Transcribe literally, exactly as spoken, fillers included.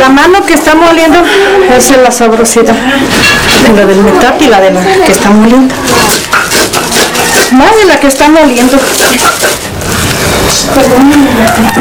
la mano que está moliendo, esa es la sabrosidad. La del metate y la de la que está moliendo. Más de la que está moliendo.